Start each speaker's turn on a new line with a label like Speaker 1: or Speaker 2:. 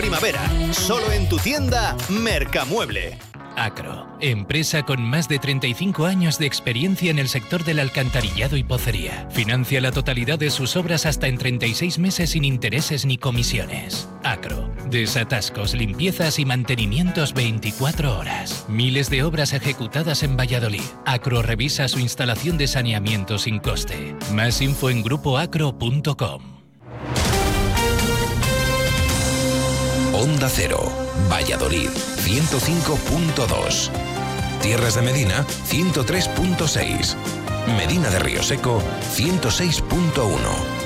Speaker 1: primavera. Solo en tu tienda Mercamueble.
Speaker 2: Acro, empresa con más de 35 años de experiencia en el sector del alcantarillado y pocería. Financia la totalidad de sus obras hasta en 36 meses sin intereses ni comisiones. Acro, desatascos, limpiezas y mantenimientos 24 horas. Miles de obras ejecutadas en Valladolid. Acro revisa su instalación de saneamiento sin coste. Más info en grupoacro.com.
Speaker 3: Onda Cero, Valladolid, 105.2. Tierras de Medina, 103.6. Medina de Río Seco, 106.1.